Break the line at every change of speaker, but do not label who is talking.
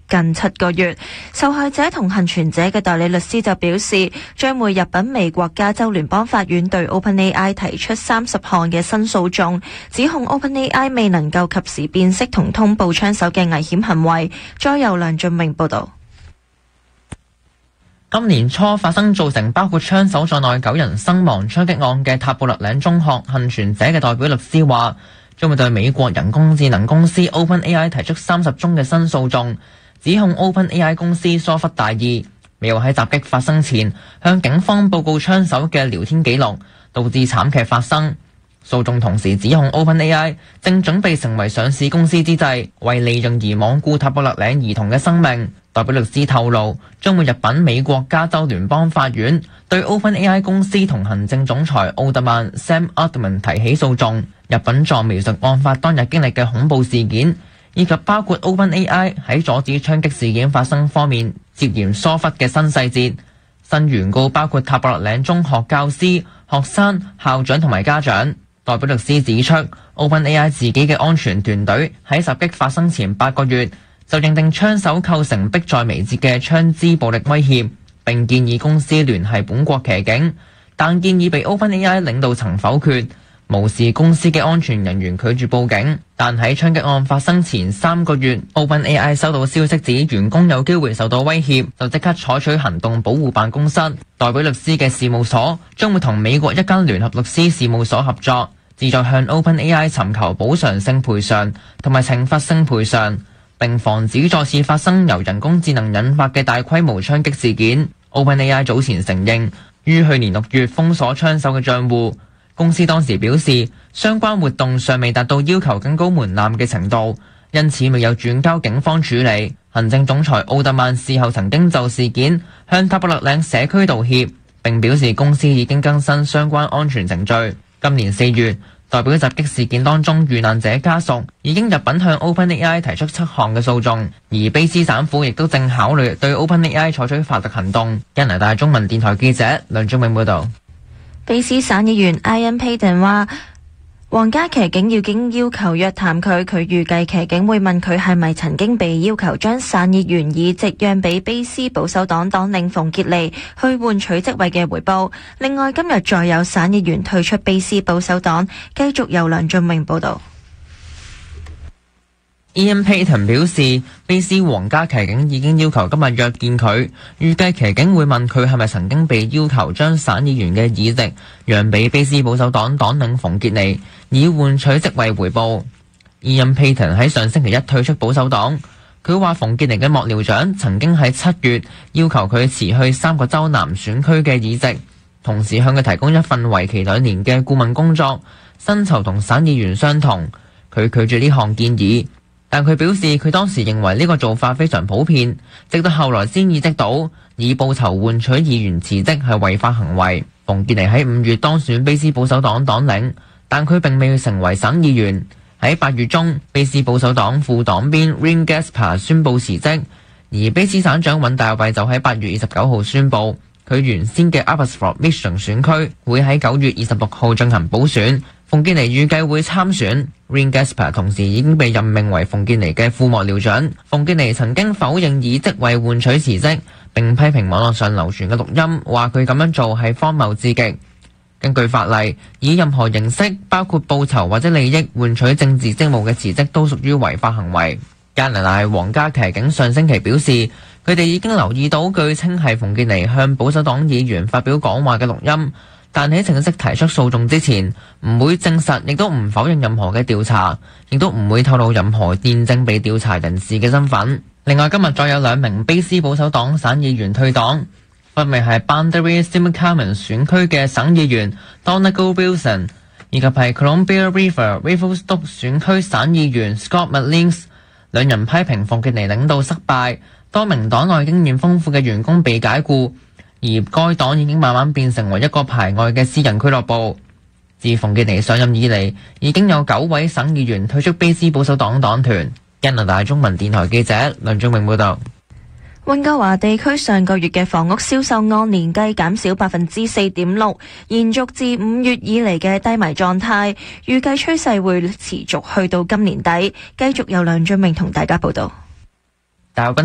近7個月。受害者同幸存者嘅代理律師就表示，將會入稟美國加州聯邦法院對 OpenAI 提出30項嘅新訴訟，指控 OpenAI 未能夠及時辨識同通報槍手嘅危險行為。再由梁俊榮報導。
今年初發生造成包括槍手在內9人身亡槍擊案嘅塔布勒嶺中學幸存者嘅代表律師話，將會對美國人工智能公司 OpenAI 提出30宗嘅新訴訟，指控 OpenAI 公司疏忽大意，未有喺襲擊發生前向警方報告槍手嘅聊天記錄，導致慘劇發生。訴訟同時指控 OpenAI 正準備成為上市公司之際，為利潤而罔顧塔布勒嶺兒童嘅生命。代表律師透露，將會入稟美國加州聯邦法院，對 OpenAI 公司同行政總裁奧特曼 Sam Altman 提起訴訟。入稟狀描述案發當日經歷嘅恐怖事件，以及包括 OpenAI 喺阻止槍擊事件發生方面接連疏忽嘅新細節。新原告包括塔布勒嶺中學教師、學生、校長同埋家長。代表律師指出， OpenAI 自己嘅安全團隊喺襲擊發生前8個月就認定槍手構成迫在眉睫嘅槍支暴力威脅，並建議公司聯繫本國騎警，但建議被 OpenAI 領導層否決，無視公司嘅安全人員拒絕報警。但喺槍擊案發生前3個月 ，OpenAI 收到消息指員工有機會受到威脅，就即刻採取行動保護辦公室。代表律師嘅事務所將會同美國一間聯合律師事務所合作，旨在向 OpenAI 尋求補償性賠償同埋懲罰性賠償，並防止再次發生由人工智能引發嘅大規模槍擊事件。OpenAI 早前承認於去年6月封鎖槍手嘅賬戶，公司當時表示相關活動尚未達到要求更高門檻嘅程度，因此未有轉交警方處理。行政總裁奧特曼事後曾經就事件向塔布勒嶺社區道歉，並表示公司已經更新相關安全程序。今年4月，代表襲擊事件當中遇難者家屬已經入稟向 OpenAI 提出7項嘅訴訟，而卑斯省府亦都正考慮對 OpenAI 採取法律行動。加拿大中文電台記者梁俊永報導。
卑斯省議員 Ian Paton 話，皇家騎警已經要求約談佢，佢預計騎警會問佢係咪曾經被要求將省議員議席讓俾卑斯保守黨黨領馮傑尼去換取職位嘅回報。另外，今日再有省議員退出卑斯保守黨。繼續由梁俊榮報導。
Ian Paton 表示，卑斯皇家騎警已經要求今日約見佢，預計騎警會問佢係咪曾經被要求將省議員嘅議席讓俾卑斯保守黨黨領馮傑尼，以換取職位回報。Ian Paton 喺上星期一退出保守黨，佢話馮傑尼嘅幕僚長曾經喺7月要求佢辭去3個州南選區嘅議席，同時向佢提供一份為期2年嘅顧問工作，薪酬同省議員相同。佢拒絕呢項建議。但佢表示，佢當時認為呢個做法非常普遍，直到後來先意識到以報酬換取議員辭職係違法行為。馮傑尼喺5月當選卑斯保守黨黨領，但佢並未成為省議員。喺8月中，卑斯保守黨副黨鞭 Ring Gaspar 宣布辭職，而卑斯省長尹大衛就喺8月29號宣布，佢原先嘅 Abbotsford Mission 選區會喺9月26號進行補選。馮傑尼預計會參選。Ring Gaspar 同時已經被任命為馮傑尼嘅副幕僚長。馮傑尼曾經否認以職位換取辭職，並批評網絡上流傳嘅錄音，話佢咁樣做係荒謬至極。根據法例，以任何形式，包括報酬或者利益換取政治職務嘅辭職，都屬於違法行為。加拿大皇家騎警上星期表示，佢哋已經留意到據稱係馮傑尼向保守黨議員發表講話嘅錄音，但喺正式提出訴訟之前，唔會證實，亦都唔否認任何嘅調查，亦都唔會透露任何現正被調查人士嘅身份。另外，今日再有2名卑斯保守黨省議員退黨，分別係 Boundary-Simcommon 選區嘅省議員 Donegal Wilson， 以及係 Columbia River-Revelstoke 選區省議員 Scott McLean。兩人批評馮傑尼領導失敗，多名黨內經驗豐富嘅員工被解僱，而該黨已經慢慢變成為一個排外嘅私人俱樂部。自馮傑尼上任以嚟，已經有9位省議員退出卑斯保守黨黨團。加拿大中文電台記者梁俊榮報道。
溫哥華地區上個月嘅房屋銷售按年計減少4.6%，延續自5月以嚟嘅低迷狀態，預計趨勢會持續去到今年底。繼續由梁俊明同大家報道。